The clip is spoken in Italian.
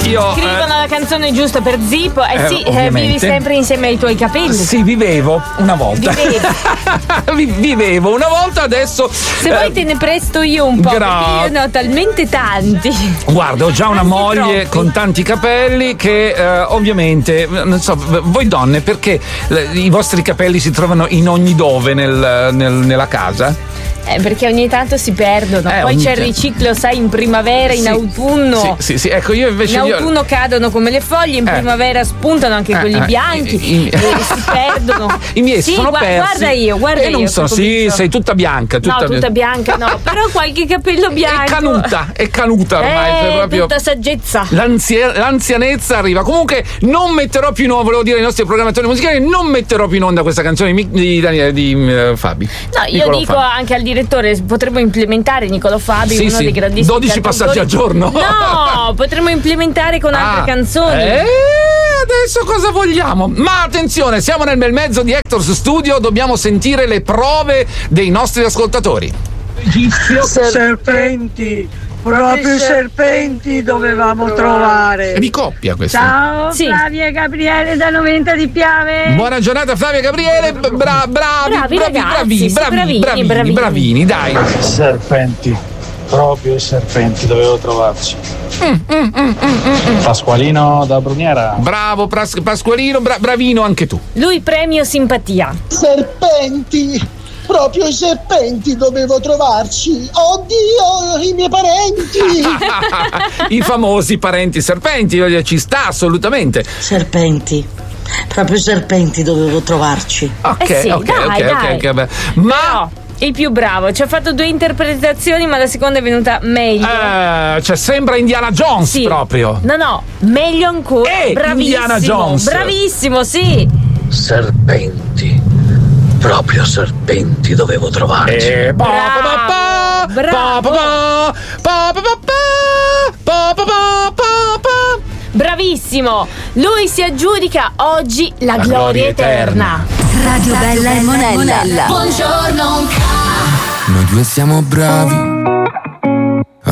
Scrivono la canzone giusta per Zippo. Sì, vivi sempre insieme ai tuoi capelli. Sì, vivevo una volta. Vivevo una volta, adesso. Se vuoi te ne presto io un po', perché io ne ho talmente tanti. Guarda, ho già una moglie con tanti capelli che ovviamente, non so, voi donne, perché i vostri capelli si trovano in ogni dove nella casa? Perché ogni tanto si perdono. Poi c'è il riciclo, sai, in primavera, in autunno. Sì, ecco, io invece. In autunno cadono come le foglie, in primavera spuntano anche quelli bianchi e si perdono. I miei sono persi. Guarda io. Non so, sei tutta bianca. Tutta bianca no, però qualche capello bianco. È canuta ormai. Proprio tutta saggezza. L'anzianezza arriva. Comunque non metterò più in onda, volevo dire ai nostri programmatori musicali, non metterò più in onda questa canzone di Fabi. No, io dico anche al direttore, potremmo implementare Niccolò Fabi, uno dei grandissimi 12 passaggi al giorno. No, potremmo implementare con altre canzoni. Adesso cosa vogliamo? Ma attenzione, siamo nel bel mezzo di Hector's Studio, dobbiamo sentire le prove dei nostri ascoltatori. Serpenti, proprio serpenti dovevamo trovare. È di coppia questa. Ciao, Flavia e Gabriele da 90 di Piave. Buona giornata Flavia e Gabriele, bravini, dai. Serpenti, proprio i serpenti dovevo trovarci. Pasqualino da Bruniera. Bravo Pasqualino, bravino anche tu. Lui premio simpatia. Serpenti, proprio i serpenti dovevo trovarci. Oddio, i miei parenti. I famosi parenti serpenti, ci sta assolutamente. Serpenti, proprio i serpenti dovevo trovarci. Ok. Ma il più bravo, ci ha fatto 2 interpretazioni, ma la seconda è venuta meglio. Cioè sembra Indiana Jones proprio. No, meglio ancora. Bravissimo. Indiana Jones. Bravissimo, sì. Serpenti, proprio serpenti dovevo trovarci. Bravo. Bravissimo. Lui si aggiudica oggi la gloria eterna. Radio Bella e Monella. Buongiorno. Noi due siamo bravi